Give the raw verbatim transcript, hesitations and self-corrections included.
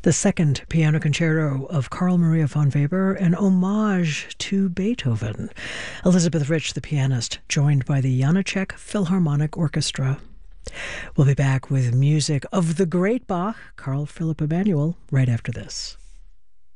The second piano concerto of Carl Maria von Weber, an homage to Beethoven. Elizabeth Rich, the pianist, joined by the Janacek Philharmonic Orchestra. We'll be back with music of the great Bach, Carl Philipp Emanuel, right after this.